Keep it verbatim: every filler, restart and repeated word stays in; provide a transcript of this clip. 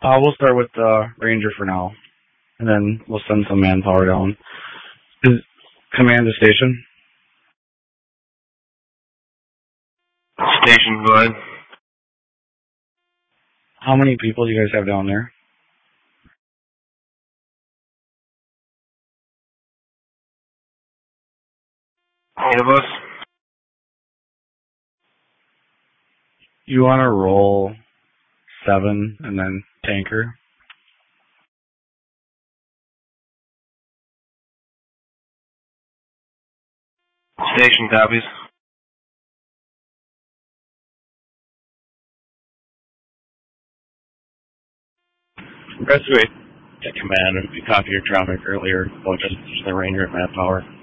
Uh, we'll start with the Ranger for now, and then we'll send some manpower down. Is command to station? Station, go ahead. How many people do you guys have down there? Eight of us. You want to roll seven and then tanker? Station copies. Rescue take command. We copied your traffic earlier about just the Ranger at manpower.